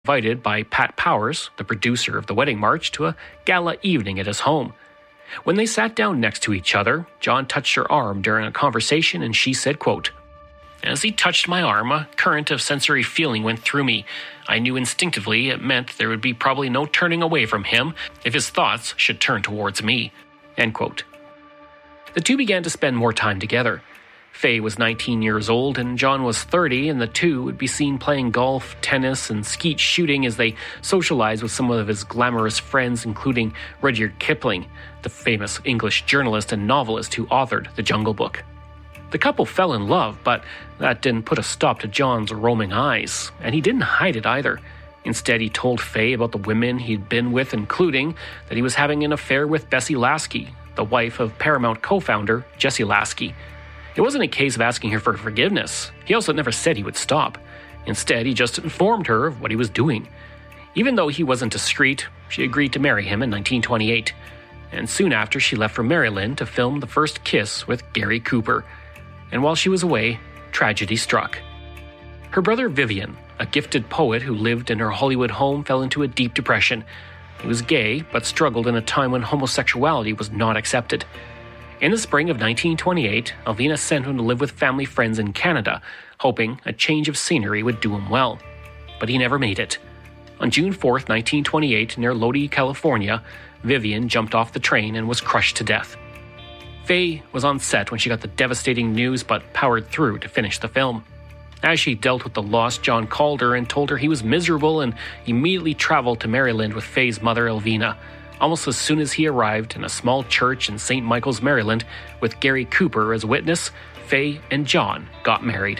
invited by Pat Powers, the producer of The Wedding March, to a gala evening at his home. When they sat down next to each other, John touched her arm during a conversation and she said, quote, "As he touched my arm, a current of sensory feeling went through me. I knew instinctively it meant there would be probably no turning away from him if his thoughts should turn towards me." End quote. The two began to spend more time together. Faye was 19 years old and John was 30, and the two would be seen playing golf, tennis, and skeet shooting as they socialized with some of his glamorous friends, including Rudyard Kipling, the famous English journalist and novelist who authored The Jungle Book. The couple fell in love, but that didn't put a stop to John's roaming eyes, and he didn't hide it either. Instead, he told Faye about the women he'd been with, including that he was having an affair with Bessie Lasky, the wife of Paramount co-founder Jesse Lasky. It wasn't a case of asking her for forgiveness. He also never said he would stop. Instead, he just informed her of what he was doing. Even though he wasn't discreet, she agreed to marry him in 1928. And soon after, she left for Maryland to film The First Kiss with Gary Cooper. And while she was away, tragedy struck. Her brother Vivian, a gifted poet who lived in her Hollywood home, fell into a deep depression. He was gay, but struggled in a time when homosexuality was not accepted. In the spring of 1928, Alvina sent him to live with family friends in Canada, hoping a change of scenery would do him well. But he never made it. On June 4, 1928, near Lodi, California, Vivian jumped off the train and was crushed to death. Faye was on set when she got the devastating news, but powered through to finish the film. As she dealt with the loss, John called her and told her he was miserable and immediately traveled to Maryland with Faye's mother, Alvina. Almost as soon as he arrived in a small church in St. Michael's, Maryland, with Gary Cooper as witness, Faye and John got married.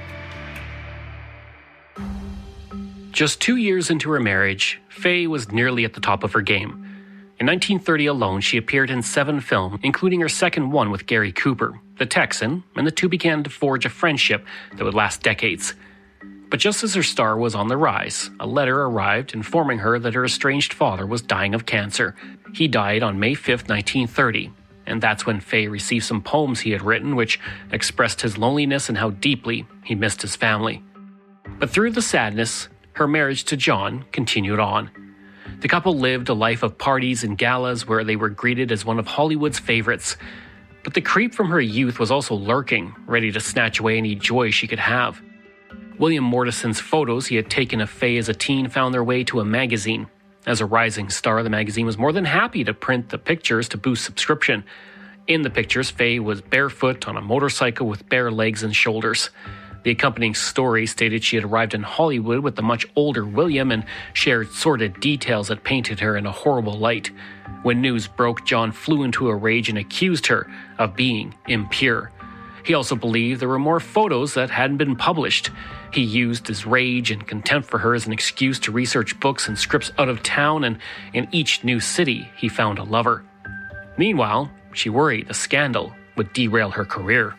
Just 2 years into her marriage, Faye was nearly at the top of her game. In 1930 alone, she appeared in 7 films, including her second one with Gary Cooper, The Texan, and the two began to forge a friendship that would last decades. But just as her star was on the rise, a letter arrived informing her that her estranged father was dying of cancer. He died on May 5, 1930, and that's when Faye received some poems he had written which expressed his loneliness and how deeply he missed his family. But through the sadness, her marriage to John continued on. The couple lived a life of parties and galas where they were greeted as one of Hollywood's favorites. But the creep from her youth was also lurking, ready to snatch away any joy she could have. William Mortison's photos he had taken of Faye as a teen found their way to a magazine. As a rising star, the magazine was more than happy to print the pictures to boost subscription. In the pictures, Faye was barefoot on a motorcycle with bare legs and shoulders. The accompanying story stated she had arrived in Hollywood with the much older William and shared sordid details that painted her in a horrible light. When news broke, John flew into a rage and accused her of being impure. He also believed there were more photos that hadn't been published. He used his rage and contempt for her as an excuse to research books and scripts out of town, and in each new city he found a lover. Meanwhile, she worried the scandal would derail her career.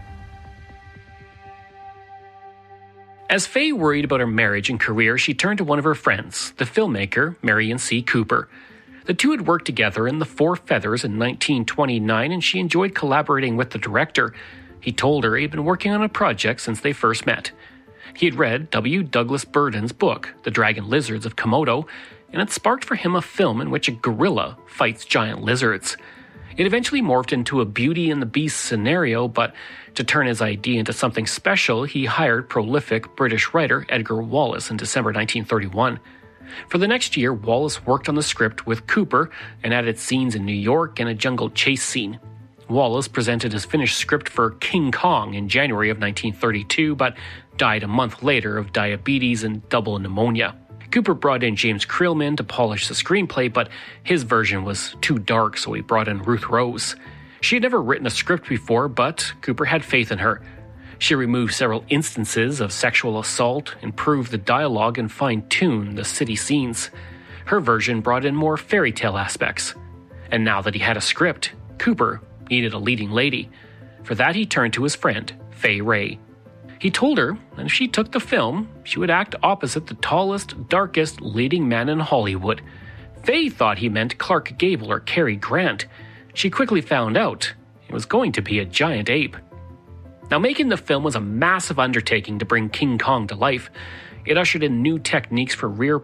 As Faye worried about her marriage and career, she turned to one of her friends, the filmmaker Marion C. Cooper. The two had worked together in The Four Feathers in 1929, and she enjoyed collaborating with the director. He told her he had been working on a project since they first met. He had read W. Douglas Burden's book, The Dragon Lizards of Komodo, and it sparked for him a film in which a gorilla fights giant lizards. It eventually morphed into a Beauty and the Beast scenario, but to turn his idea into something special, he hired prolific British writer Edgar Wallace in December 1931. For the next year, Wallace worked on the script with Cooper and added scenes in New York and a jungle chase scene. Wallace presented his finished script for King Kong in January of 1932, but died a month later of diabetes and double pneumonia. Cooper brought in James Creelman to polish the screenplay, but his version was too dark, so he brought in Ruth Rose. She had never written a script before, but Cooper had faith in her. She removed several instances of sexual assault, improved the dialogue, and fine-tuned the city scenes. Her version brought in more fairy tale aspects. And now that he had a script, Cooper needed a leading lady. For that, he turned to his friend, Fay Wray. He told her that if she took the film, she would act opposite the tallest, darkest leading man in Hollywood. Fay thought he meant Clark Gable or Cary Grant. She quickly found out it was going to be a giant ape. Now, making the film was a massive undertaking to bring King Kong to life. It ushered in new techniques for rear